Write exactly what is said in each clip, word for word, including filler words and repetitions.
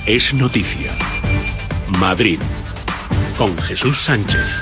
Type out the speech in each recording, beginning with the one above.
es noticia. Madrid, con Jesús Sánchez.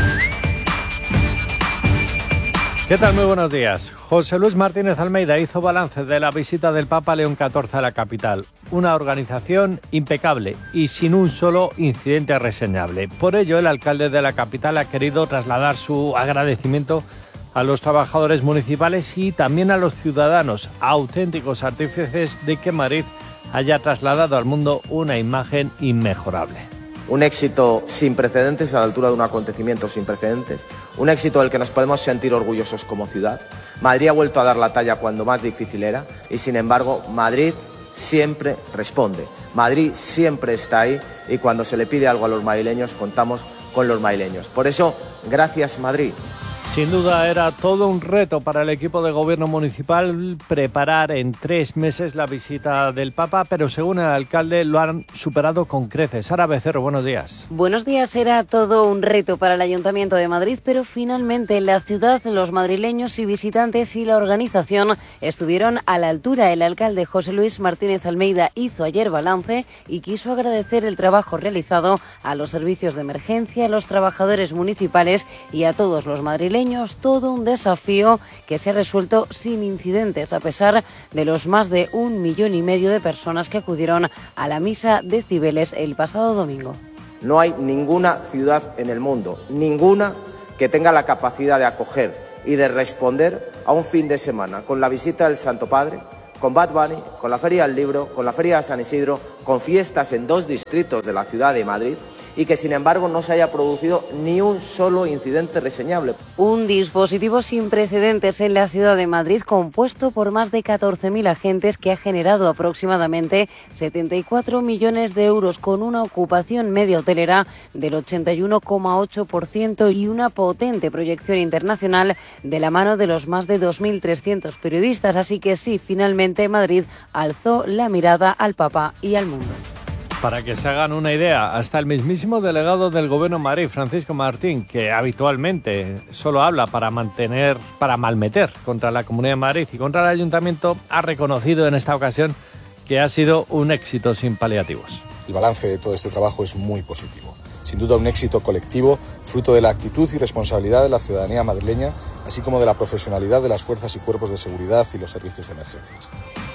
¿Qué tal? Muy buenos días. José Luis Martínez Almeida hizo balance de la visita del Papa León catorce a la capital. Una organización impecable y sin un solo incidente reseñable. Por ello, el alcalde de la capital ha querido trasladar su agradecimiento a los trabajadores municipales y también a los ciudadanos, auténticos artífices de que Madrid haya trasladado al mundo una imagen inmejorable. Un éxito sin precedentes, a la altura de un acontecimiento sin precedentes. Un éxito del que nos podemos sentir orgullosos como ciudad. Madrid ha vuelto a dar la talla cuando más difícil era y, sin embargo, Madrid siempre responde. Madrid siempre está ahí y cuando se le pide algo a los madrileños, contamos con los madrileños. Por eso, gracias Madrid. Sin duda era todo un reto para el equipo de gobierno municipal preparar en tres meses la visita del Papa, pero según el alcalde lo han superado con creces. Sara Becerro, buenos días. Buenos días, era todo un reto para el Ayuntamiento de Madrid, pero finalmente la ciudad, los madrileños y visitantes y la organización estuvieron a la altura. El alcalde José Luis Martínez Almeida hizo ayer balance y quiso agradecer el trabajo realizado a los servicios de emergencia, a los trabajadores municipales y a todos los madrileños. Todo un desafío que se ha resuelto sin incidentes, a pesar de los más de un millón y medio de personas que acudieron a la misa de Cibeles el pasado domingo. No hay ninguna ciudad en el mundo, ninguna, que tenga la capacidad de acoger y de responder a un fin de semana con la visita del Santo Padre, con Bad Bunny, con la Feria del Libro, con la Feria de San Isidro, con fiestas en dos distritos de la ciudad de Madrid, y que, sin embargo, no se haya producido ni un solo incidente reseñable. Un dispositivo sin precedentes en la ciudad de Madrid, compuesto por más de catorce mil agentes, que ha generado aproximadamente setenta y cuatro millones de euros, con una ocupación media hotelera del ochenta y uno coma ocho por ciento y una potente proyección internacional de la mano de los más de dos mil trescientos periodistas. Así que sí, finalmente Madrid alzó la mirada al Papa y al mundo. Para que se hagan una idea, hasta el mismísimo delegado del Gobierno de Madrid, Francisco Martín, que habitualmente solo habla para mantener, para malmeter contra la Comunidad de Madrid y contra el Ayuntamiento, ha reconocido en esta ocasión que ha sido un éxito sin paliativos. El balance de todo este trabajo es muy positivo. Sin duda un éxito colectivo, fruto de la actitud y responsabilidad de la ciudadanía madrileña, así como de la profesionalidad de las fuerzas y cuerpos de seguridad y los servicios de emergencias.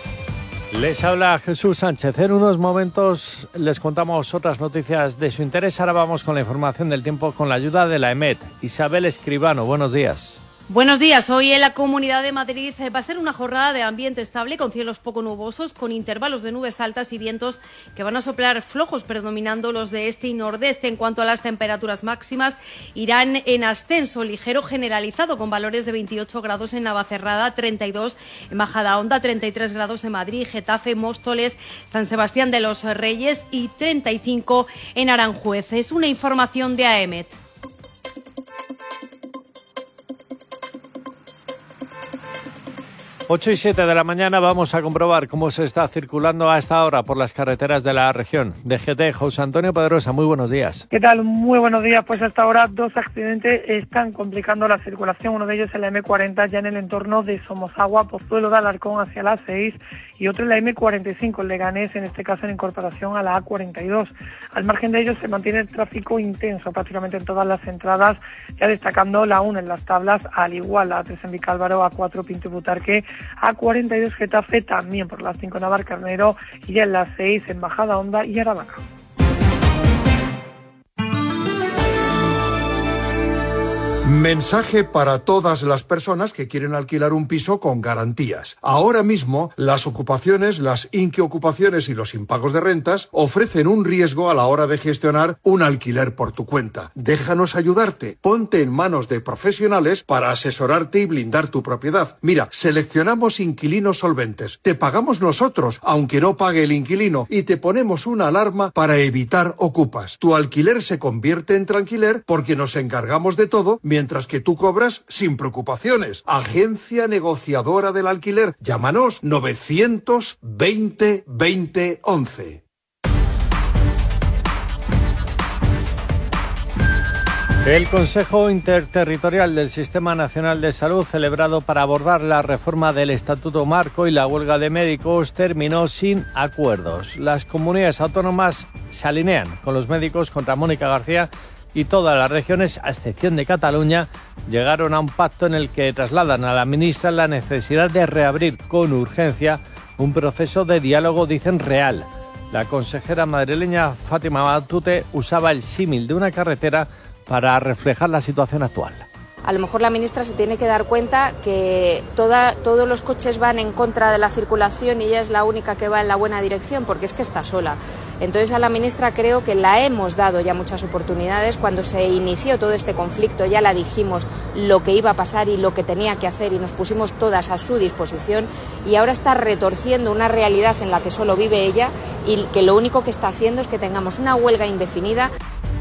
Les habla Jesús Sánchez. En unos momentos les contamos otras noticias de su interés. Ahora vamos con la información del tiempo con la ayuda de la EMET. Isabel Escribano, buenos días. Buenos días. Hoy en la Comunidad de Madrid va a ser una jornada de ambiente estable con cielos poco nubosos, con intervalos de nubes altas y vientos que van a soplar flojos, predominando los de este y nordeste. En cuanto a las temperaturas máximas, irán en ascenso ligero generalizado, con valores de veintiocho grados en Navacerrada, treinta y dos en Majadahonda, treinta y tres grados en Madrid, Getafe, Móstoles, San Sebastián de los Reyes y treinta y cinco en Aranjuez. Es una información de A E M E T. ocho y siete de la mañana vamos a comprobar cómo se está circulando a esta hora por las carreteras de la región. D G T, José Antonio Pedrosa, muy buenos días. ¿Qué tal? Muy buenos días. Pues hasta ahora dos accidentes están complicando la circulación. Uno de ellos es la eme cuarenta, ya en el entorno de Somosagua, Pozuelo de Alarcón hacia la A seis, y otro es la eme cuarenta y cinco, en Leganés, en este caso en incorporación a la A cuarenta y dos. Al margen de ellos se mantiene el tráfico intenso prácticamente en todas las entradas, ya destacando la uno en Las Tablas, al igual la A tres en Vicálvaro, A cuatro Pinto y Butarque, A cuarenta y dos Getafe, también por las cinco Navalcarnero, y ya en las seis en Majadahonda y Aravaca. Mensaje para todas las personas que quieren alquilar un piso con garantías. Ahora mismo, las ocupaciones, las inquiocupaciones y los impagos de rentas ofrecen un riesgo a la hora de gestionar un alquiler por tu cuenta. Déjanos ayudarte. Ponte en manos de profesionales para asesorarte y blindar tu propiedad. Mira, seleccionamos inquilinos solventes. Te pagamos nosotros, aunque no pague el inquilino, y te ponemos una alarma para evitar ocupas. Tu alquiler se convierte en tranquiler porque nos encargamos de todo, mientras que tú cobras sin preocupaciones. Agencia Negociadora del Alquiler. Llámanos novecientos veinte veinte once. El Consejo Interterritorial del Sistema Nacional de Salud, celebrado para abordar la reforma del Estatuto Marco y la huelga de médicos, terminó sin acuerdos. Las comunidades autónomas se alinean con los médicos contra Mónica García y todas las regiones, a excepción de Cataluña, llegaron a un pacto en el que trasladan a la ministra la necesidad de reabrir con urgencia un proceso de diálogo, dicen, real. La consejera madrileña Fátima Matute usaba el símil de una carretera para reflejar la situación actual. A lo mejor la ministra se tiene que dar cuenta que toda, todos los coches van en contra de la circulación y ella es la única que va en la buena dirección, porque es que está sola. Entonces a la ministra creo que la hemos dado ya muchas oportunidades. Cuando se inició todo este conflicto ya la dijimos lo que iba a pasar y lo que tenía que hacer y nos pusimos todas a su disposición, y ahora está retorciendo una realidad en la que solo vive ella y que lo único que está haciendo es que tengamos una huelga indefinida.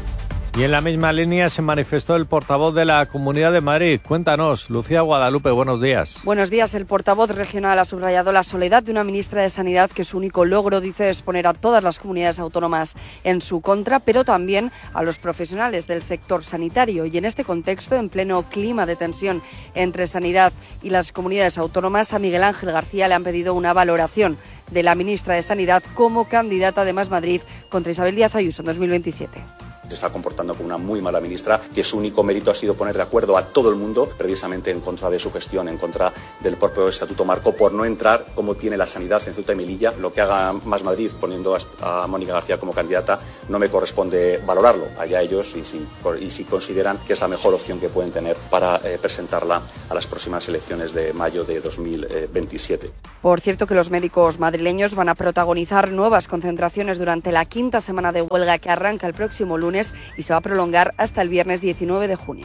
Y en la misma línea se manifestó el portavoz de la Comunidad de Madrid. Cuéntanos, Lucía Guadalupe, buenos días. Buenos días. El portavoz regional ha subrayado la soledad de una ministra de Sanidad que su único logro, dice, es poner a todas las comunidades autónomas en su contra, pero también a los profesionales del sector sanitario. Y en este contexto, en pleno clima de tensión entre Sanidad y las comunidades autónomas, a Miguel Ángel García le han pedido una valoración de la ministra de Sanidad como candidata de Más Madrid contra Isabel Díaz Ayuso en dos mil veintisiete. Se está comportando como una muy mala ministra, que su único mérito ha sido poner de acuerdo a todo el mundo, precisamente en contra de su gestión, en contra del propio Estatuto Marco, por no entrar como tiene la sanidad en Ceuta y Melilla. Lo que haga Más Madrid poniendo a Mónica García como candidata no me corresponde valorarlo. Allá ellos, y si, y si consideran que es la mejor opción que pueden tener para eh, presentarla a las próximas elecciones de mayo de dos mil veintisiete. Por cierto, que los médicos madrileños van a protagonizar nuevas concentraciones durante la quinta semana de huelga que arranca el próximo lunes y se va a prolongar hasta el viernes diecinueve de junio.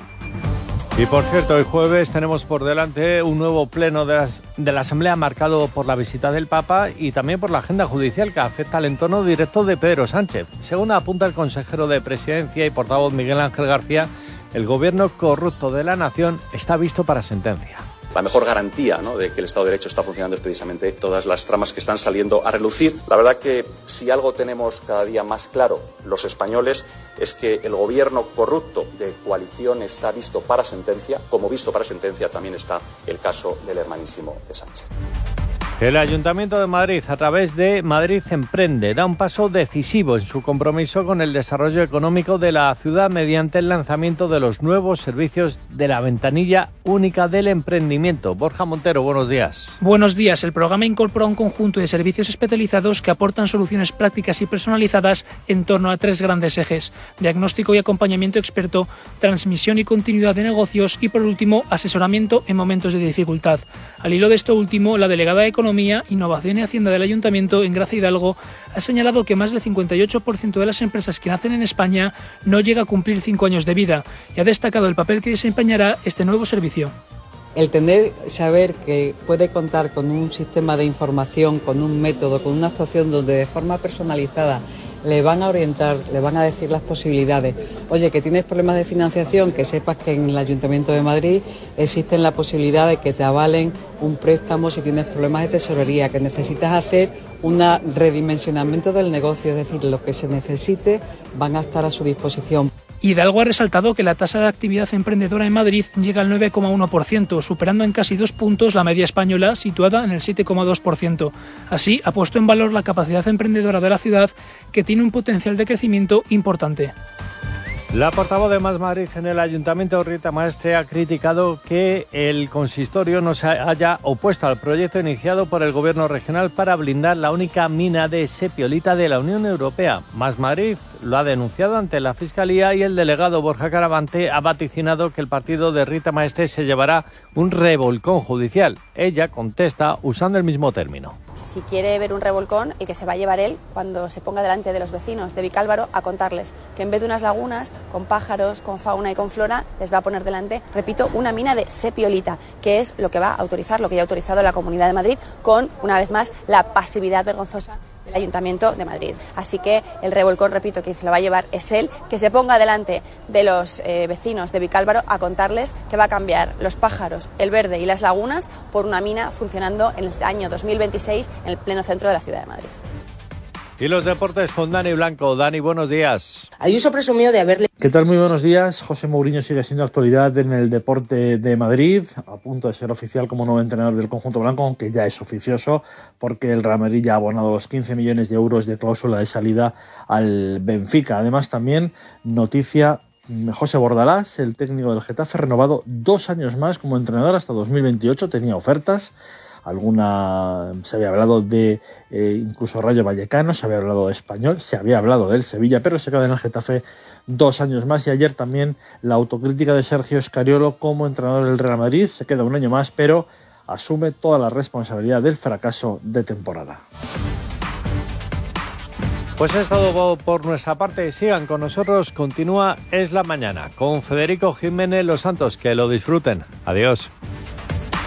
Y por cierto, hoy jueves tenemos por delante un nuevo pleno de, las, de la Asamblea marcado por la visita del Papa y también por la agenda judicial que afecta al entorno directo de Pedro Sánchez. Según apunta el consejero de Presidencia y portavoz Miguel Ángel García, el gobierno corrupto de la nación está visto para sentencia. La mejor garantía, ¿no?, de que el Estado de Derecho está funcionando es precisamente todas las tramas que están saliendo a relucir. La verdad que si algo tenemos cada día más claro los españoles es que el gobierno corrupto de coalición está visto para sentencia, como visto para sentencia también está el caso del hermanísimo de Sánchez. El Ayuntamiento de Madrid, a través de Madrid Emprende, da un paso decisivo en su compromiso con el desarrollo económico de la ciudad mediante el lanzamiento de los nuevos servicios de la ventanilla única del emprendimiento. Borja Montero, buenos días. Buenos días. El programa incorpora un conjunto de servicios especializados que aportan soluciones prácticas y personalizadas en torno a tres grandes ejes: diagnóstico y acompañamiento experto, transmisión y continuidad de negocios y, por último, asesoramiento en momentos de dificultad. Al hilo de esto último, la delegada de Economía, Innovación y Hacienda del Ayuntamiento, en Gracia Hidalgo, ha señalado que más del cincuenta y ocho por ciento de las empresas que nacen en España no llega a cumplir cinco años de vida y ha destacado el papel que desempeñará este nuevo servicio. El tener, saber que puede contar con un sistema de información, con un método, con una actuación donde de forma personalizada le van a orientar, le van a decir las posibilidades. Oye, que tienes problemas de financiación, que sepas que en el Ayuntamiento de Madrid existe la posibilidad de que te avalen un préstamo si tienes problemas de tesorería, que necesitas hacer un redimensionamiento del negocio, es decir, lo que se necesite van a estar a su disposición. Hidalgo ha resaltado que la tasa de actividad emprendedora en Madrid llega al nueve coma uno por ciento, superando en casi dos puntos la media española, situada en el siete coma dos por ciento. Así, ha puesto en valor la capacidad emprendedora de la ciudad, que tiene un potencial de crecimiento importante. La portavoz de Más Madrid en el Ayuntamiento, Rita Maestre, ha criticado que el consistorio no se haya opuesto al proyecto iniciado por el Gobierno regional para blindar la única mina de sepiolita de la Unión Europea. Más Madrid lo ha denunciado ante la Fiscalía y el delegado Borja Caravante ha vaticinado que el partido de Rita Maestre se llevará un revolcón judicial. Ella contesta usando el mismo término. Si quiere ver un revolcón, el que se va a llevar él cuando se ponga delante de los vecinos de Vicálvaro a contarles que en vez de unas lagunas con pájaros, con fauna y con flora, les va a poner delante, repito, una mina de sepiolita, que es lo que va a autorizar, lo que ya ha autorizado la Comunidad de Madrid, con, una vez más, la pasividad vergonzosa del Ayuntamiento de Madrid. Así que el revolcón, repito, que se lo va a llevar es él, que se ponga delante de los eh, vecinos de Vicálvaro a contarles que va a cambiar los pájaros, el verde y las lagunas por una mina funcionando en el año dos mil veintiséis en el pleno centro de la ciudad de Madrid. Y los deportes con Dani Blanco. Dani, buenos días. Ayuso presumió de haberle ¿Qué tal? Muy buenos días. José Mourinho sigue siendo actualidad en el deporte de Madrid, a punto de ser oficial como nuevo entrenador del conjunto blanco, aunque ya es oficioso porque el Real Madrid ya ha abonado los quince millones de euros de cláusula de salida al Benfica. Además, también noticia: José Bordalás, el técnico del Getafe, renovado dos años más como entrenador hasta dos mil veintiocho. Tenía ofertas. Alguna se había hablado de eh, incluso Rayo Vallecano, se había hablado de Español, se había hablado del Sevilla, pero se queda en el Getafe dos años más. Y ayer también la autocrítica de Sergio Scariolo como entrenador del Real Madrid. Se queda un año más, pero asume toda la responsabilidad del fracaso de temporada. Pues es todo por nuestra parte. Sigan con nosotros. Continúa Es la Mañana con Federico Jiménez Los Santos. Que lo disfruten. Adiós.